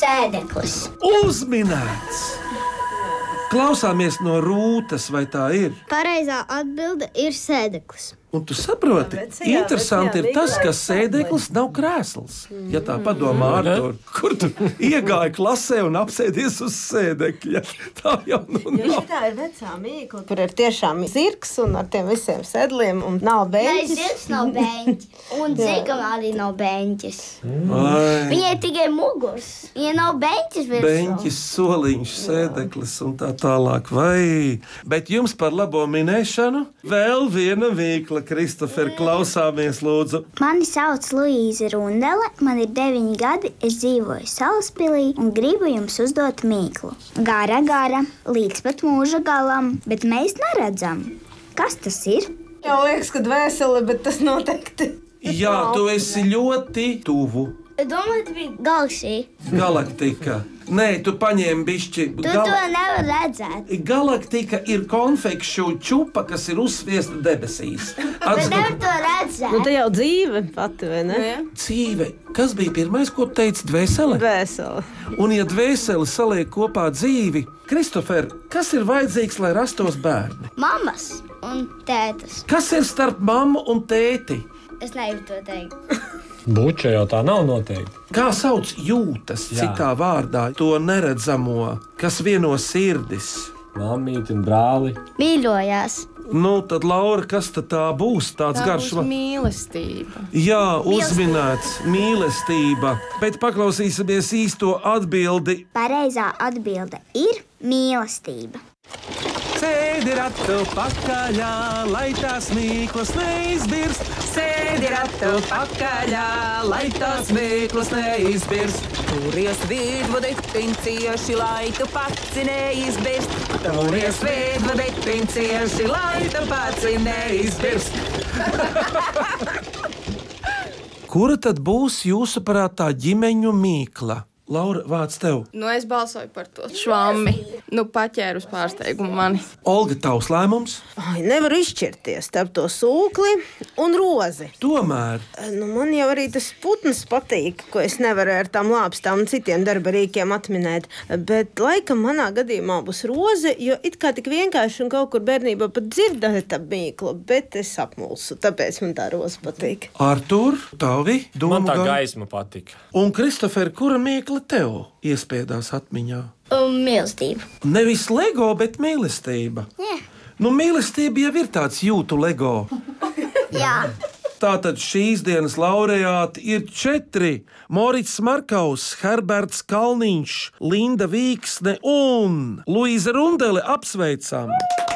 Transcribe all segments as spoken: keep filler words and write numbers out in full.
Sēdeklis. Uzminēts! Klausāmies no Rūtas, vai tā ir? Pareizā atbilde ir sēdeklis. Un tu saproti, Vecajā, interesanti vecajā ir tas, ka Rīgā sēdeklis nav krēsls. Ja tā padomā, Artur, kur tu iegāji klasē un apsēdies uz sēdekļa. Tā jau nu Jo nav. šitā ir vecā mīkla, kur ir tiešām zirgs un ar tiem visiem sedliem un nav Nē, beņķis. zirgs nav beņķis. Un zirgam arī nav beņķis. Ai, Viņai tikai mugurs. Viņai nav beņķis virsū. beņķis, soliņš, sēdeklis un tā tālāk. Vai. Bet jums par labo minēšanu vēl viena mīkla, Kristofer, klausāmies, lūdzu. Mani sauc Luīza Rundele, man ir deviņi gadi, es dzīvoju Salaspilī un gribu jums uzdot mīklu. Gara, gara, līdz pat mūža galam, bet mēs neredzam. Kas tas ir? Jau liekas, ka dvēseli, bet tas noteikti. Jā, tu esi ļoti tuvu. Es domāju, tas bija galaksija. Galaktika. Nē, tu paņēmi bišķi. Tu to nevar redzēt. Galaktika ir konfekšu čupa, kas ir uzsviesta debesīs. Bet nevar to redzēt. Nu, tā jau dzīve pati, vai ne? Dzīve. Kas bija pirmais, ko tu teici? Dvēsele? Dvēseli. Un, ja dvēseli saliek kopā dzīvi, Kristofer, kas ir vajadzīgs, lai rastos bērni? Mammas un tētas. Kas ir starp mammu un tēti? Es nevaru to teikt. Buča jau tā nav noteikti. Kā sauc jūtas, Jā. citā vārdā, to neredzamo, kas vieno sirdis? Mammīti un brāli. Mīļojās. Nu, tad, Laura, kas tad tā būs? Tāds Tā garš būs mīlestība. Jā, uzminēts mīlestība. Bet paklausīsimies īsto atbildi. Pareizā atbilde ir mīlestība. Sēdi ratu pakaļā, lai tās mīklas neizbirst. Sēdi ratu pakaļā, lai tās mīklas neizbirst. Turies vidvadītiņ cieši, lai tu pats neizbirst. Turies vidvadītiņ cieši, lai tu pats neizbirst. Kura tad būs jūsuprāt tā ģimeņu mīkla? Laura, vārds tev. Nu, es balsoju par to švammi. Nu, paķēru uz pārsteigumu mani. Olga, tavs lēmums? Ai, nevaru izšķirties starp to sūkli un rozi. Tomēr. Nu, man jau arī tas putns patīk, ko es nevaru ar tām lāpstām un citiem darba rīkiem atminēt. Bet laikam manā gadījumā būs roze, jo it kā tik vienkārši un kaut kur bērnībā pat dzirdēju tā mīkla, bet es apmulsu, tāpēc man tā roze patīk. Artur, tavi? Man tā gan? gaisma patika. Un, Kristofer, kura mīkla tev iespiedās atmiņā? Un mīlestība. Nevis Lego, bet mīlestība. Jā. Nu, mīlestība jau ir tāds jūtu Lego. Jā. Tātad šīs dienas laureāti ir četri. Morits Markaus, Herberts Kalniņš, Linda Vīksne un Luīza Rundele. Apsveicam!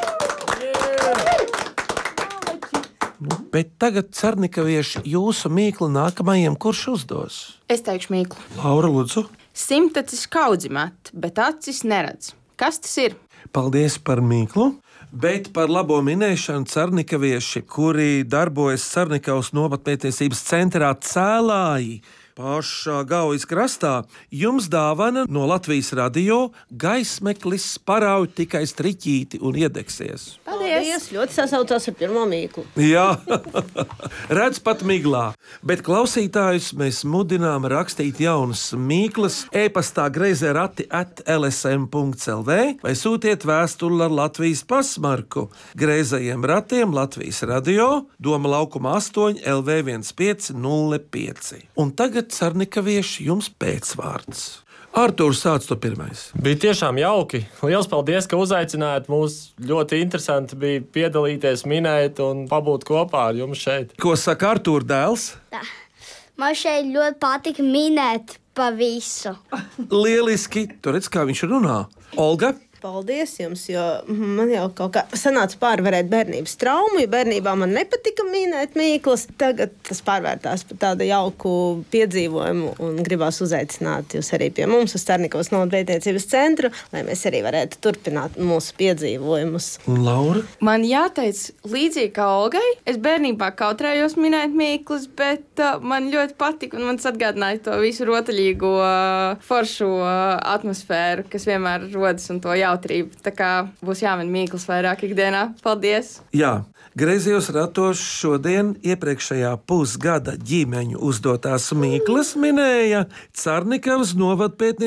Nu, bet tagad, Cernikavieši, jūsu mīkla nākamajam, kurš uzdos? Es teikšu mīklu. Laura, lūdzu. Simtacis kaudzi met, bet acis neredz. Kas tas ir? Paldies par mīklu. Bet par labo minēšanu Cernikavieši, kuri darbojas Cernikavas novatpētniecības centrā Cēlāji, pašā Gaujas krastā, jums dāvana no Latvijas radio gaismeklis parauj tikai striķīti un iedegsies. Paldies! Ļoti sasaucās ar pirmo mīklu. Jā, redz pat miglā. Bet klausītājus mēs mudinām rakstīt jaunas mīklas e-pastā greizē rati at l s m punkts l v vai sūtiet vēstuli ar Latvijas pasmarku Greizajiem ratiem Latvijas radio, Doma laukuma astoņi L V viens pieci nulle pieci. Un tagad, Cernikavieši, jums pēcvārds. Artūrs, sāc to pirmais. Bija tiešām jauki. Liels paldies, ka uzaicinājāt mūs. Ļoti interesanti bija piedalīties, minēt un pabūt kopā ar jums šeit. Ko saka Artūra dēls? Tā. Man šeit ļoti patika minēt pa visu. Lieliski. Tur redz, kā viņš runā. Olga? Paldies jums, jo man jau kaut kā sanāca pārvarēt bērnības traumu, jo bērnībā man nepatika minēt mīklas. Tagad tas pārvērtās par tādu jauku piedzīvojumu un gribās uzaicināt jūs arī pie mums uz Cernikavas novatpētniecības centru, lai mēs arī varētu turpināt mūsu piedzīvojumus. Un Laura? Man jāteic, līdzīgi kā Olgai, es bērnībā kautrējos minēt mīklas, bet uh, man ļoti patika un man atgādināja to visu rotaļīgo, uh, foršo uh, atmosfēru, kas vienmēr rodas un to jautrību. Tā kā būs jāmin mīklas vairāk ikdienā. Paldies! Jā, Greizajos ratos šodien iepriekšējā pusgada ģimeņu uzdotās mīklas minēja Cernikavas novatpētniecības